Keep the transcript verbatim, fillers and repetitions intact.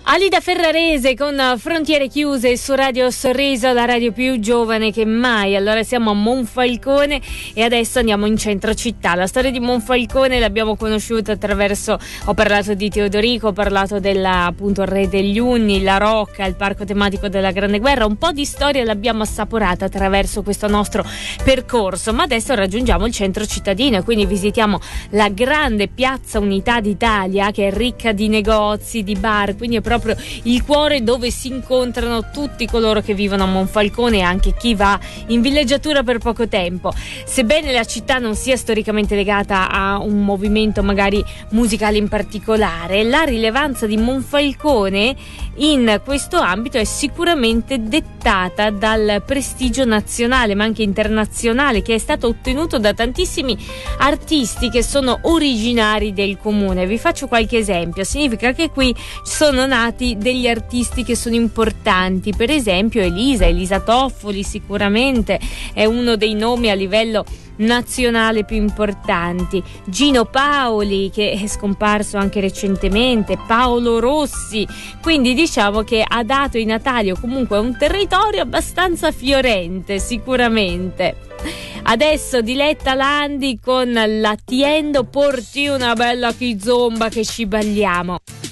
Alida Ferrarese con Frontiere Chiuse su Radio Sorriso, la radio più giovane che mai. Allora siamo a Monfalcone e adesso andiamo in centro città. La storia di Monfalcone l'abbiamo conosciuta attraverso, ho parlato di Teodorico, ho parlato della appunto Re degli Unni, la Rocca, il parco tematico della Grande Guerra. Un po' di storia l'abbiamo assaporata attraverso questo nostro percorso, ma adesso raggiungiamo il centro cittadino e quindi visitiamo la grande piazza Unità d'Italia, che è ricca di negozi, di bar, quindi è proprio il cuore dove si incontrano tutti coloro che vivono a Monfalcone e anche chi va in villeggiatura per poco tempo. Sebbene la città non sia storicamente legata a un movimento magari musicale in particolare, la rilevanza di Monfalcone in questo ambito è sicuramente dettata dal prestigio nazionale ma anche internazionale che è stato ottenuto da tantissimi artisti che sono originari del comune. Vi faccio qualche esempio. Significa che qui sono nati degli artisti che sono importanti, per esempio Elisa, Elisa Toffoli sicuramente è uno dei nomi a livello nazionale più importanti, Gino Paoli che è scomparso anche recentemente, Paolo Rossi, quindi diciamo che ha dato ai natali o comunque un territorio abbastanza fiorente sicuramente. Adesso Diletta Landi con la Tiendo, porti una bella kizomba che ci balliamo.